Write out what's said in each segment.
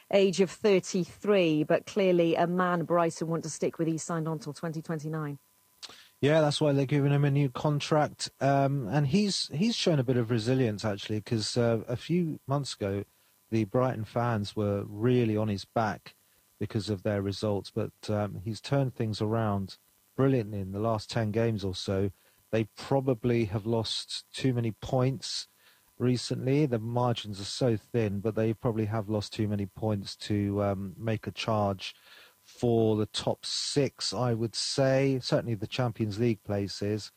age of 33, but clearly a man Brighton want to stick with. He's signed on till 2029. Yeah, that's why they're giving him a new contract. And he's shown a bit of resilience, actually, because a few months ago, the Brighton fans were really on his back because of their results. But he's turned things around brilliantly in the last 10 games or so. They probably have lost too many points recently. The margins are so thin, but they probably have lost too many points to make a charge for the top 6, I would say. Certainly the Champions League places.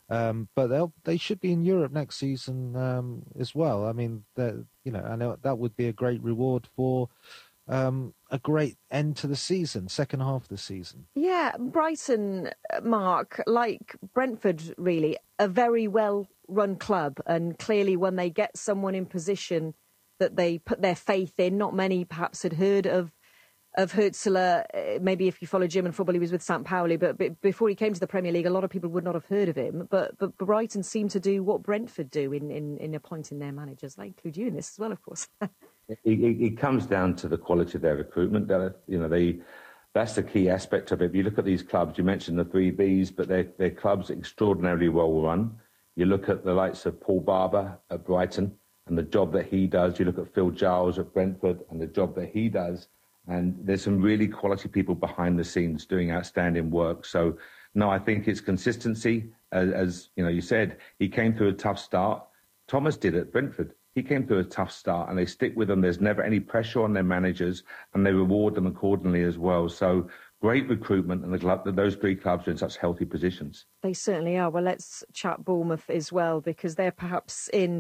But they should be in Europe next season as well. I mean, I know that would be a great reward for a great end to the season, second half of the season. Yeah, Brighton, Mark, like Brentford, really, a very well-run club. And clearly when they get someone in position that they put their faith in, not many perhaps had heard of Huertela. Maybe if you follow German football, he was with St. Pauli, but before he came to the Premier League, a lot of people would not have heard of him. But Brighton seem to do what Brentford do in appointing their managers. I include you in this as well, of course. It comes down to the quality of their recruitment. That's the key aspect of it. If you look at these clubs, you mentioned the 3Bs, but their clubs extraordinarily well run. You look at the likes of Paul Barber at Brighton and the job that he does. You look at Phil Giles at Brentford and the job that he does. And there's some really quality people behind the scenes doing outstanding work. So, no, I think it's consistency. As you said, he came through a tough start. Thomas did at Brentford. He came through a tough start, and they stick with them. There's never any pressure on their managers, and they reward them accordingly as well. So great recruitment, and those 3 clubs are in such healthy positions. They certainly are. Well, let's chat Bournemouth as well, because they're perhaps in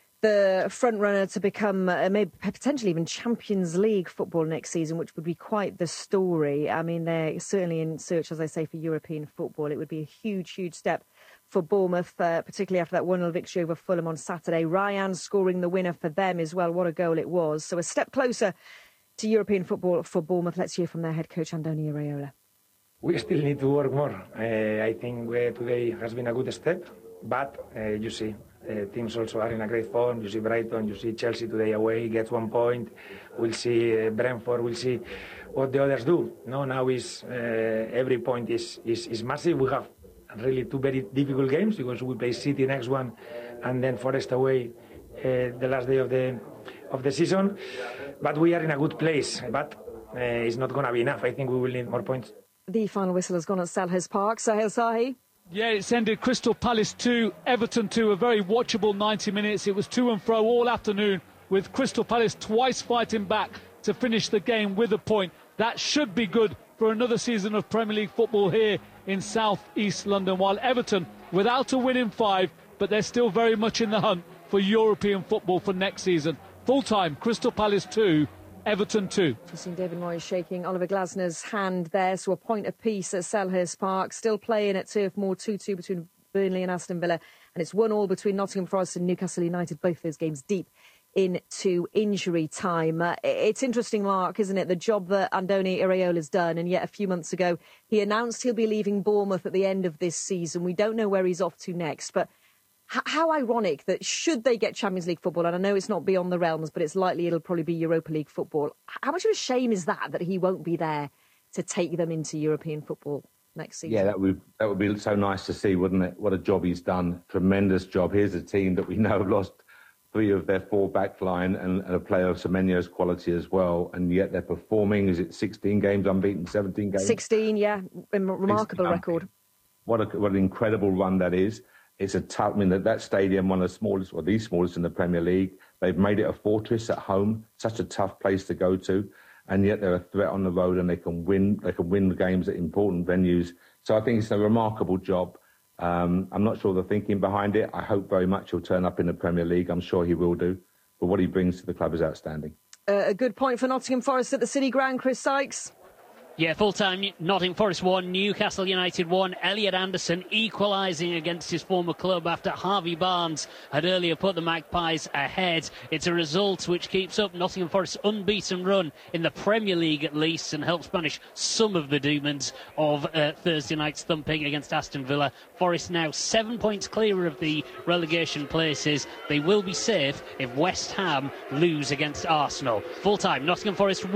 the front runner to become maybe potentially even Champions League football next season, which would be quite the story. I mean, they're certainly in search, as I say, for European football. It would be a huge, huge step for Bournemouth, particularly after that 1-0 victory over Fulham on Saturday. Ryan scoring the winner for them as well. What a goal it was. So a step closer to European football for Bournemouth. Let's hear from their head coach, Andoni Iraola. We still need to work more. I think today has been a good step, but you see, teams also are in a great form. You see Brighton, you see Chelsea today away, gets 1 point. We'll see Brentford, we'll see what the others do. No, now is every point is massive. We have really 2 very difficult games because we play City next one and then Forest away the last day of the season. But we are in a good place, but it's not going to be enough. I think we will need more points. The final whistle has gone at Selhurst Park. Sahil Sahi. Yeah, it's ended Crystal Palace 2, Everton 2, a very watchable 90 minutes. It was to and fro all afternoon, with Crystal Palace twice fighting back to finish the game with a point. That should be good for another season of Premier League football here in South East London, while Everton without a win in 5, but they're still very much in the hunt for European football for next season. Full-time, Crystal Palace 2, Everton 2. You've seen David Moyes shaking Oliver Glasner's hand there, so a point apiece at Selhurst Park. Still playing at Turf Moor, 2-2 between Burnley and Aston Villa, and it's 1-1 between Nottingham Forest and Newcastle United, both those games deep into injury time. It's interesting, Mark, isn't it, the job that Andoni Iraola's done, and yet a few months ago he announced he'll be leaving Bournemouth at the end of this season. We don't know where he's off to next, but how ironic that should they get Champions League football, and I know it's not beyond the realms, but it's likely it'll probably be Europa League football. How much of a shame is that he won't be there to take them into European football next season? Yeah, that would be so nice to see, wouldn't it? What a job he's done. Tremendous job. Here's a team that we know have lost 3 of their 4 back line and a player of Semenyo's quality as well, and yet they're performing. Is it 16 games unbeaten, 17 games? 16, yeah. Remarkable record. What an incredible run that is. It's a tough, that stadium, one of the smallest, or the smallest in the Premier League. They've made it a fortress at home, such a tough place to go to, and yet they're a threat on the road, and they can win the games at important venues. So I think it's a remarkable job. I'm not sure the thinking behind it. I hope very much he'll turn up in the Premier League. I'm sure he will do. But what he brings to the club is outstanding. A good point for Nottingham Forest at the City Ground, Chris Sykes. Yeah, full-time, Nottingham Forest 1, Newcastle United 1. Elliot Anderson equalising against his former club after Harvey Barnes had earlier put the Magpies ahead. It's a result which keeps up Nottingham Forest's unbeaten run in the Premier League at least, and helps banish some of the demons of Thursday night's thumping against Aston Villa. Forest now 7 points clear of the relegation places. They will be safe if West Ham lose against Arsenal. Full-time, Nottingham Forest